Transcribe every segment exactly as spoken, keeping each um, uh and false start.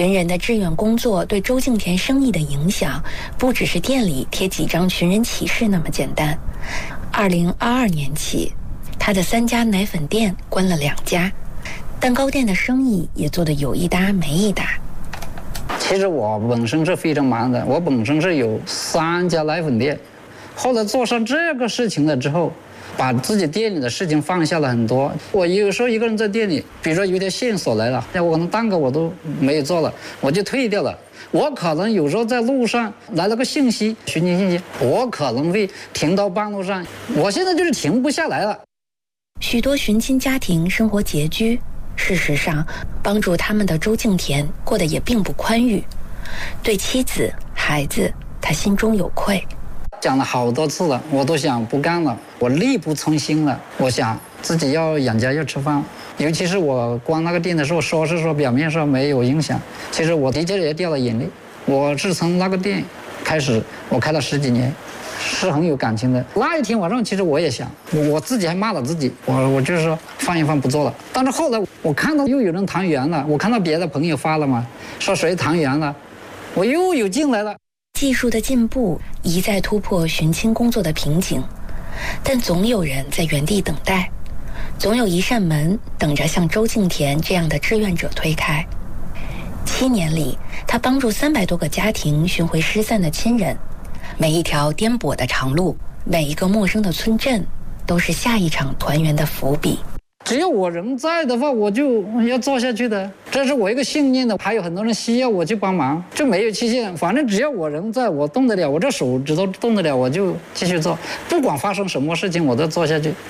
群人的志愿工作对周敬田生意的影响，不只是店里贴几张寻人启事那么简单。二零二二年起，他的三家奶粉店关了两家，蛋糕店的生意也做得有一搭没一搭。 其实我本身是非常忙的，我本身是有三家奶粉店，后来做上这个事情了之后，把自己店里的事情放下了很多。我有时候一个人在店里，比如说有条线索来了，我可能蛋糕我都没有做了，我就退掉了。我可能有时候在路上来了个信息，寻亲信息，我可能会停到半路上，我现在就是停不下来了。 许多寻亲家庭生活拮据，事实上帮助他们的周敬田过得也并不宽裕，对妻子孩子他心中有愧。 讲了好多次了，我都想不干了，我力不从心了，我想自己要养家要吃饭。尤其是我关那个店的时候，说是说表面上没有影响，其实我的确也掉了眼泪。我是从那个店开始，我开了十几年，是很有感情的。那一天晚上，其实我也想，我我自己还骂了自己，我我就是说放一放不做了。但是后来我看到又有人谈圆了，我看到别的朋友发了嘛，说谁谈圆了，我又有劲来了。 技术的进步一再突破寻亲工作的瓶颈，但总有人在原地等待，总有一扇门等着像周敬田这样的志愿者推开。七年里，他帮助三百多个家庭寻回失散的亲人，每一条颠簸的长路，每一个陌生的村镇，都是下一场团圆的伏笔。 只要我人在的话，我就要做下去的，这是我一个信念的。还有很多人需要我去帮忙，就没有期限，反正只要我人在，我动得了，我这手指头动得了，我就继续做，不管发生什么事情，我都做下去。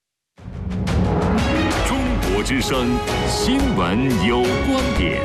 中国之声新闻有观点，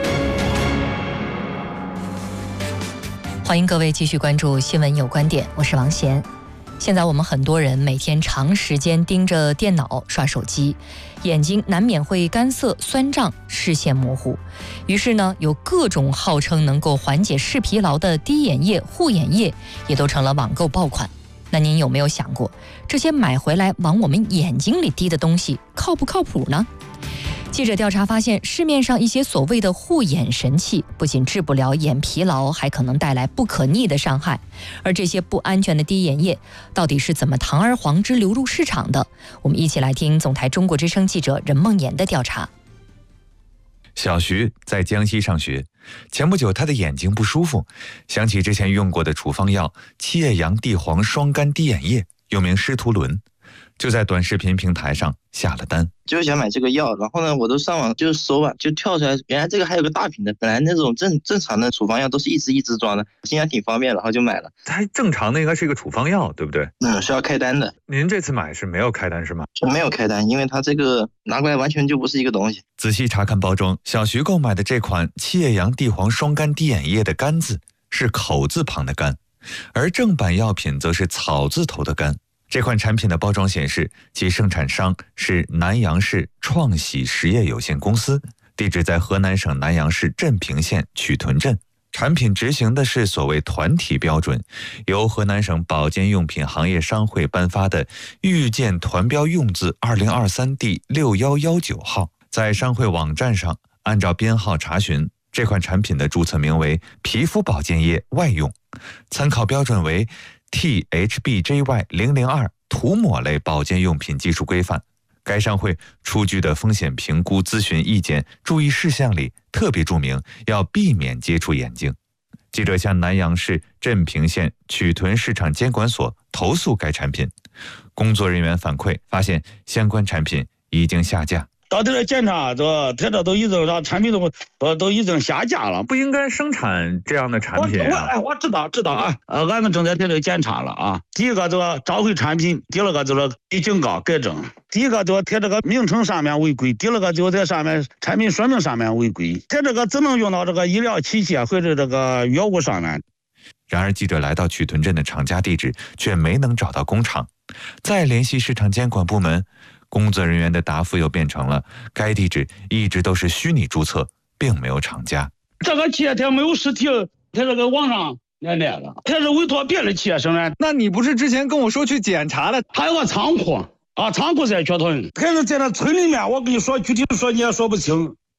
欢迎各位继续关注新闻有观点，我是王贤。现在我们很多人每天长时间盯着电脑刷手机，眼睛难免会干涩、酸胀、视线模糊。于是呢，有各种号称能够缓解视疲劳的滴眼液、护眼液，也都成了网购爆款。那您有没有想过，这些买回来往我们眼睛里滴的东西靠不靠谱呢？记者调查发现，市面上一些所谓的护眼神器，不仅治不了眼疲劳，还可能带来不可逆的伤害。而这些不安全的滴眼液，到底是怎么堂而皇之流入市场的？我们一起来听总台中国之声记者任梦妍的调查。 小徐在江西上学，前不久他的眼睛不舒服，想起之前用过的处方药七叶杨地黄双苷滴眼液，又名施图伦，就在短视频平台上下了单。 就是想买这个药，然后呢，我都上网就是搜啊，就跳出来，原来这个还有个大瓶的，本来那种正正常的处方药都是一支一支装的，心想挺方便，然后就买了。 它正常的应该是一个处方药，对不对？ 嗯，是要开单的。 您这次买是没有开单是吗？ 是没有开单，因为它这个拿过来完全就不是一个东西。 仔细查看包装，小徐购买的这款七叶杨地黄双苷滴眼液的苷字是口字旁的苷，而正版药品则是草字头的苷。这款产品的包装显示，其生产商是南阳市创喜实业有限公司，地址在河南省南阳市镇平县曲屯镇。产品执行的是所谓团体标准，由河南省保健用品行业商会颁发的预见团标用字二零二三第六一一九号。在商会网站上按照编号查询，这款产品的注册名为皮肤保健液外用，参考标准为T H B J Y 零零二涂抹类保健用品技术规范。该商会出具的风险评估咨询意见注意事项里特别注明要避免接触眼睛。记者向南阳市镇平县曲屯市场监管所投诉该产品，工作人员反馈发现相关产品已经下架。 到这检查，这这这都已经让产品都都都已经下架了， 不应该生产这样的产品啊！我我知道知道啊，呃，俺们正在这里检查了啊。第一个这个召回产品，第二个就是给警告改正。第一个就贴这个名称上面违规，第二个就在上面产品说明上面违规，贴这个只能用到这个医疗器械或者这个药物上面。 然而记者来到曲屯镇的厂家地址，却没能找到工厂，再联系市场监管部门，工作人员的答复又变成了该地址一直都是虚拟注册，并没有厂家。 这个企业它没有实体，它这个网上来来了，它是委托别的企业生产。 那你不是之前跟我说去检查了？ 还有个仓库啊，仓库在曲屯，还是在那村里面。我跟你说具体说你也说不清。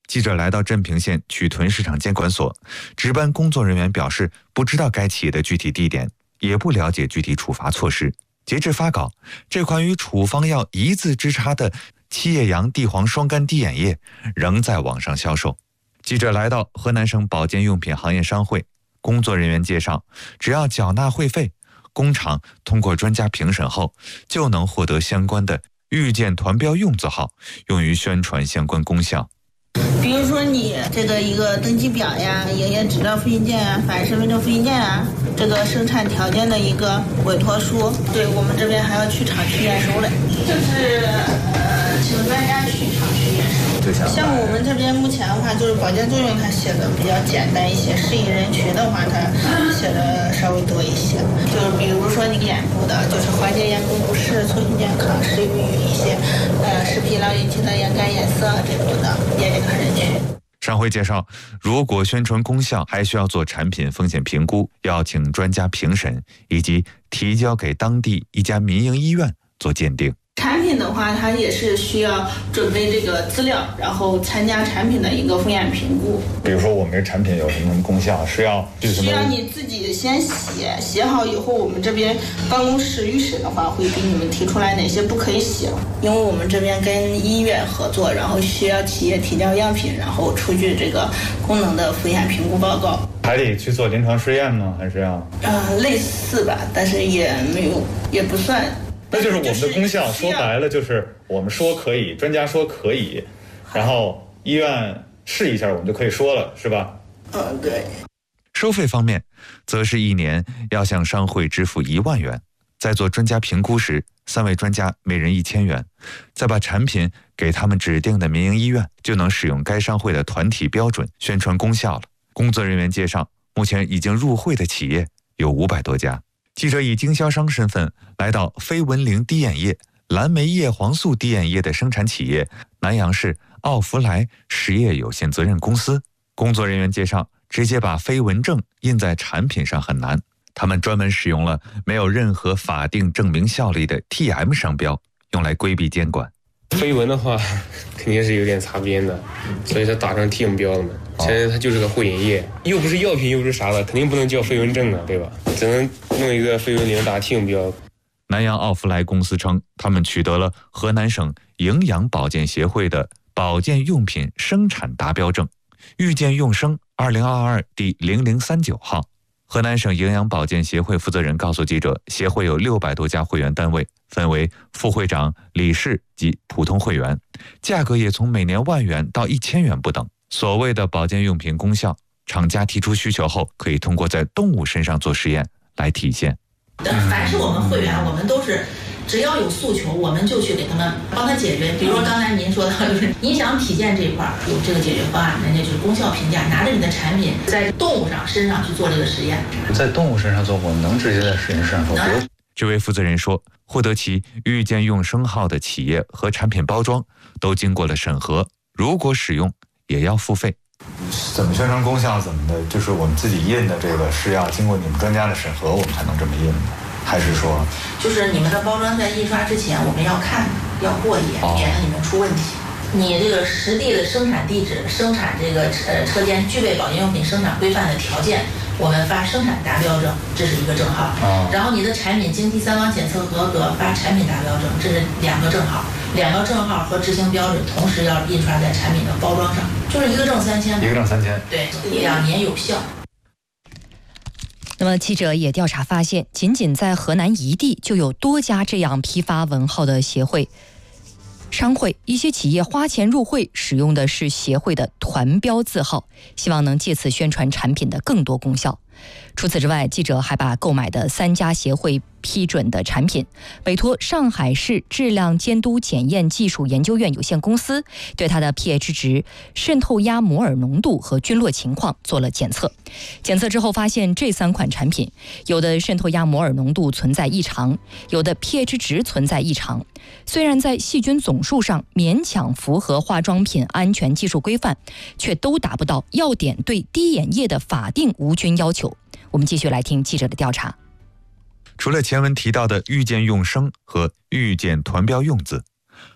记者来到镇平县曲屯市场监管所，值班工作人员表示不知道该企业的具体地点，也不了解具体处罚措施。截至发稿，这款与处方药一字之差的七叶杨地黄双苷滴眼液仍在网上销售。记者来到河南省保健用品行业商会，工作人员介绍，只要缴纳会费，工厂通过专家评审后，就能获得相关的预见团标用字号，用于宣传相关功效。 比如说你这个一个登记表呀、营业执照复印件啊、法人身份证复印件啊，这个生产条件的一个委托书，对我们这边还要去厂去验收嘞，就是呃请专家去厂去验收。像我们这边目前的话，就是保健作用它写的比较简单一些，适应人群的话，它写的稍微多一些。就是比如说你眼部的，就是缓解眼部不适、促进健康，适用于一些呃视疲劳引起的眼干眼涩这种的眼睛看人群。 商会介绍，如果宣传功效，还需要做产品风险评估，要请专家评审，以及提交给当地一家民营医院做鉴定。 产品的话，它也是需要准备这个资料，然后参加产品的一个风险评估。 比如说我们这个产品有什么什么功效，是要需要你自己先写，写好以后，我们这边办公室预审的话，会给你们提出来哪些不可以写。因为我们这边跟医院合作，然后需要企业提交样品，然后出具这个功能的风险评估报告。 还得去做临床试验吗？还是要？ 呃，类似吧，但是也没有，也不算。 那就是我们的功效，说白了就是我们说可以，专家说可以，然后医院试一下，我们就可以说了，是吧？ 嗯，对。 收费方面，则是一年要向商会支付一万元，在做专家评估时，三位专家每人一千元，再把产品给他们指定的民营医院，就能使用该商会的团体标准宣传功效了。工作人员介绍，目前已经入会的企业有五百多家。记者以经销商身份来到非文灵滴眼液、蓝莓叶黄素滴眼液的生产企业南阳市奥福莱实业有限责任公司。工作人员介绍，直接把非文证印在产品上很难，他们专门使用了没有任何法定证明效力的 T M 商标，用来规避监管。 非文的话肯定是有点擦边的，所以它打上 T M 标了嘛。现在它就是个护眼液，又不是药品又不是啥的，肯定不能叫非文证啊，对吧？只能弄一个非文灵打 T M 标。 南阳奥福莱公司称，他们取得了河南省营养保健协会的保健用品生产达标证，遇见用生二零二二第零零三九号。河南省营养保健协会负责人告诉记者，协会有六百多家会员单位，分为副会长、理事及普通会员，价格也从每年万元到一千元不等。所谓的保健用品功效，厂家提出需求后，可以通过在动物身上做实验来体现。 凡是我们会员，我们都是只要有诉求，我们就去给他们帮他解决。比如说刚才您说到，就是影响体健这一块有这个解决方案，人家就是功效评价，拿着你的产品在动物上身上去做这个实验。 在动物身上做，我们能直接在实验室上做。 这位负责人说，获得其遇见用生号的企业和产品包装都经过了审核，如果使用也要付费。 怎么宣传功效怎么的，就是我们自己印的这个是要经过你们专家的审核，我们才能这么印的，还是说？ 就是你们的包装在印刷之前，我们要看，要过一眼，免得你们出问题。你这个实地的生产地址、生产这个呃车间具备保健用品生产规范的条件，我们发生产达标证，这是一个证号。 哦、 然后你的产品经第三方检测合格，发产品达标证，这是两个证号。两个证号和执行标准同时要印刷在产品的包装上，就是一个证三千。 一个证三千。 对，两年有效。 那么记者也调查发现，仅仅在河南一地就有多家这样批发文号的协会。商会一些企业花钱入会，使用的是协会的团标字号，希望能借此宣传产品的更多功效。除此之外，记者还把购买的三家协会批准的产品委托上海市质量监督检验技术研究院有限公司，对它的 pH 值、渗透压摩尔浓度和菌落情况做了检测。检测之后发现，这三款产品有的渗透压摩尔浓度存在异常，有的 pH 值存在异常。虽然在细菌总数上勉强符合化妆品安全技术规范，却都达不到药典对滴眼液的法定无菌要求。我们继续来听记者的调查。 除了前文提到的遇见用生和遇见团标用字，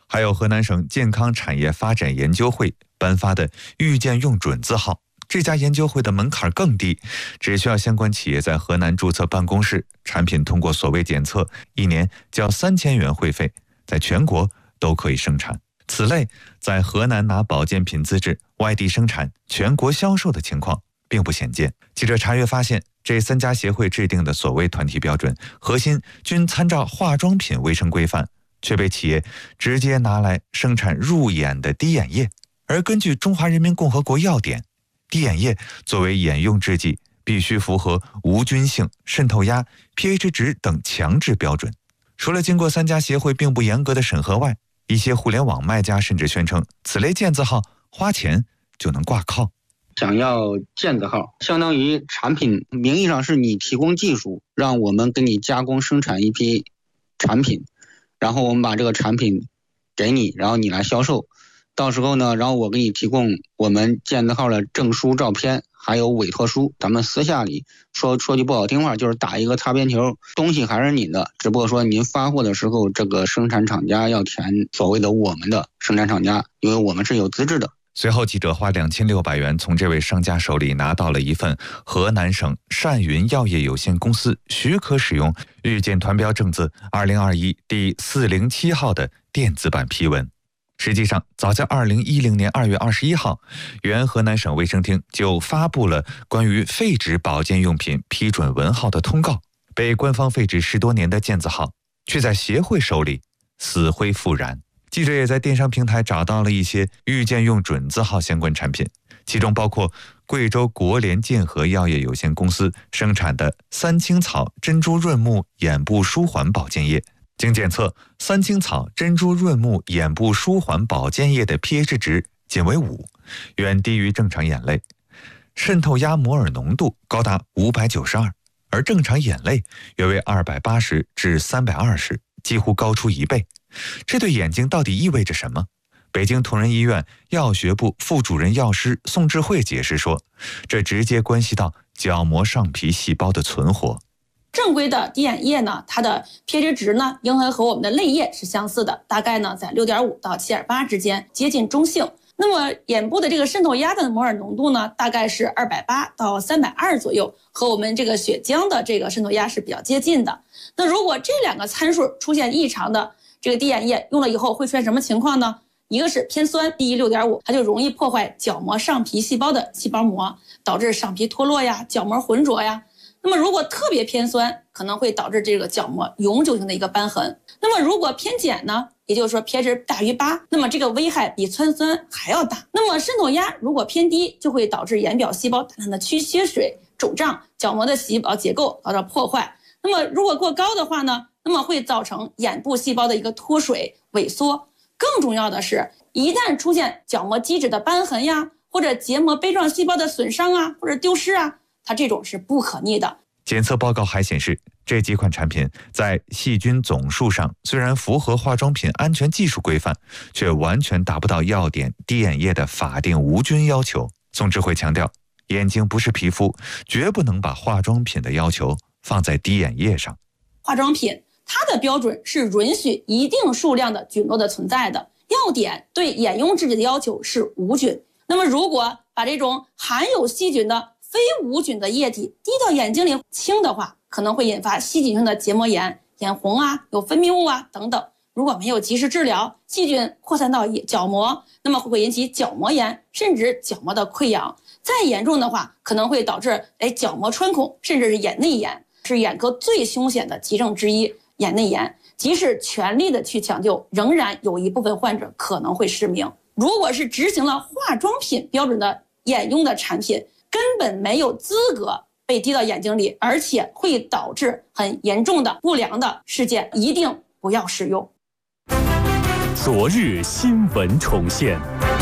还有河南省健康产业发展研究会颁发的预见用准字号。这家研究会的门槛更低，只需要相关企业在河南注册办公室，产品通过所谓检测，一年交三千元会费，在全国都可以生产。此类在河南拿保健品资质外地生产全国销售的情况并不鲜见。记者查阅发现，这三家协会制定的所谓团体标准，核心均参照化妆品卫生规范，却被企业直接拿来生产入眼的滴眼液。而根据《中华人民共和国药典》，滴眼液作为眼用制剂，必须符合无菌性、渗透压、pH 值等强制标准。除了经过三家协会并不严格的审核外，一些互联网卖家甚至宣称，此类健字号花钱就能挂靠。 想要健字号，相当于产品名义上是你提供技术，让我们给你加工生产一批产品，然后我们把这个产品给你，然后你来销售。到时候呢，然后我给你提供我们健字号的证书、照片，还有委托书。咱们私下里说说句不好听话，就是打一个擦边球，东西还是你的，只不过说您发货的时候，这个生产厂家要填所谓的我们的生产厂家，因为我们是有资质的。 随后，记者花两千六百元从这位商家手里拿到了一份河南省善云药业有限公司许可使用预见团标证字二零二一第四零七号的电子版批文。实际上，早在二零一零年二月二十一号，原河南省卫生厅就发布了关于废止保健用品批准文号的通告。被官方废止十多年的健字号，却在协会手里死灰复燃。记者也在电商平台找到了一些预见用准字号相关产品，其中包括贵州国联健和药业有限公司生产的三青草珍珠润目眼部舒缓保健液。经检测，三青草珍珠润目眼部舒缓保健液的 pH 值仅为五，远低于正常眼泪，渗透压摩尔浓度高达五百九十二，而正常眼泪约为二百八十至三百二十，几乎高出一倍。这对眼睛到底意味着什么？北京同仁医院药学部副主任药师宋智慧解释说，这直接关系到角膜上皮细胞的存活。 正规的滴眼液呢，它的 pH 值呢，应该和我们的泪液是相似的，大概呢在 六点五到七点八之间，接近中性。那么眼部的这个渗透压的摩尔浓度呢，大概是二百八到三百二左右，和我们这个血浆的这个渗透压是比较接近的。那如果这两个参数出现异常的，这个滴眼液用了以后会出现什么情况呢？一个是偏酸，低于 六点五，它就容易破坏角膜上皮细胞的细胞膜，导致上皮脱落呀、角膜浑浊呀。那么如果特别偏酸，可能会导致这个角膜永久性的一个瘢痕。那么如果偏碱呢，也就是说 pH 值大于八，那么这个危害比氚酸还要大。那么渗透压如果偏低，就会导致眼表细胞大量的缺血水、肿胀，角膜的细胞结构遭到破坏。那么如果过高的话呢，那么会造成眼部细胞的一个脱水、萎缩。更重要的是，一旦出现角膜基质的瘢痕呀，或者结膜杯状细胞的损伤啊，或者丢失啊，它这种是不可逆的。 检测报告还显示，这几款产品在细菌总数上虽然符合化妆品安全技术规范，却完全达不到药典滴眼液的法定无菌要求。宋智慧强调，眼睛不是皮肤，绝不能把化妆品的要求放在滴眼液上。 化妆品它的标准是允许一定数量的菌落的存在的，药典对眼用制剂的要求是无菌。那么如果把这种含有细菌的非无菌的液体滴到眼睛里清的话，可能会引发细菌性的结膜炎、眼红啊、有分泌物啊等等。如果没有及时治疗，细菌扩散到角膜，那么会引起角膜炎，甚至角膜的溃疡。再严重的话，可能会导致哎角膜穿孔，甚至是眼内炎，是眼科最凶险的急症之一。眼内炎，即使全力的去抢救，仍然有一部分患者可能会失明。如果是执行了化妆品标准的眼用的产品，根本没有资格被滴到眼睛里，而且会导致很严重的不良的事件，一定不要使用。 昨日新闻重现。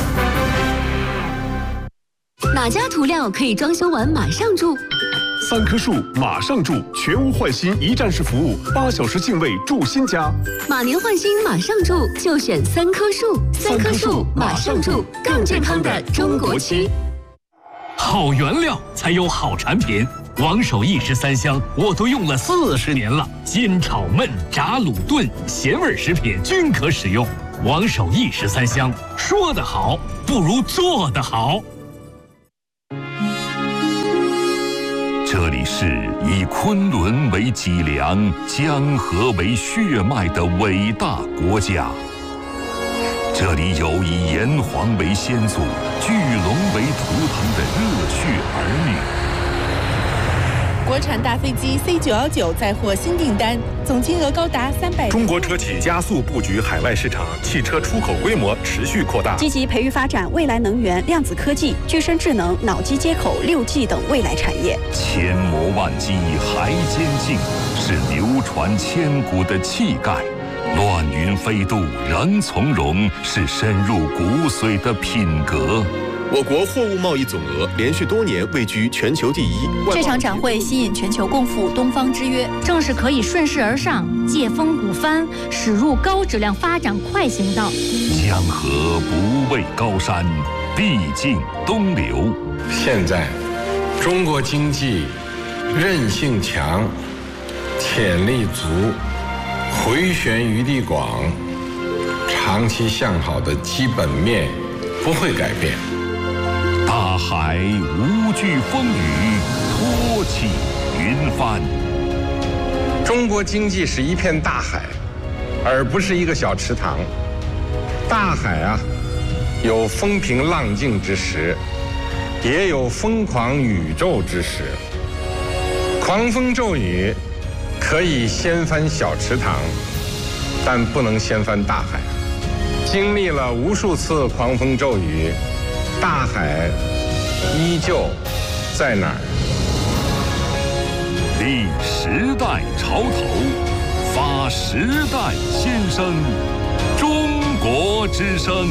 哪家涂料可以装修完马上住？ 三棵树马上住，全屋换新一站式服务，八小时净位住新家。 马年换新马上住，就选三棵树。三棵树马上住，更健康的中国区。 好原料才有好产品，王守义十三香我都用了四十年了，煎炒焖炸卤炖咸味食品均可使用。 王守义十三香，说得好不如做得好。 这里是以昆仑为脊梁、江河为血脉的伟大国家。这里有以炎黄为先祖、巨龙为图腾的热血儿女。 国产大飞机 C 九一九再获新订单，总金额高达三百。 中国车企加速布局海外市场，汽车出口规模持续扩大， 积极培育发展未来能源、量子科技、具身智能、脑机接口、六 G 等未来产业。 千磨万击还坚劲，是流传千古的气概；乱云飞渡仍从容，是深入骨髓的品格。 我国货物贸易总额连续多年位居全球第一。 这场展会吸引全球共赴东方之约，正是可以顺势而上、借风鼓帆，驶入高质量发展快行道。 江河不畏高山，必尽东流。 现在，中国经济韧性强，潜力足，回旋余地广，长期向好的基本面不会改变。 大海无惧风雨，托起云帆。 中国经济是一片大海，而不是一个小池塘。大海啊，有风平浪静之时，也有疯狂宇宙之时。狂风骤雨可以掀翻小池塘，但不能掀翻大海。经历了无数次狂风骤雨，大海依旧在哪儿？ 立时代潮头，发时代先声，中国之声。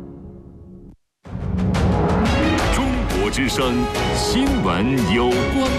中国之声新闻有观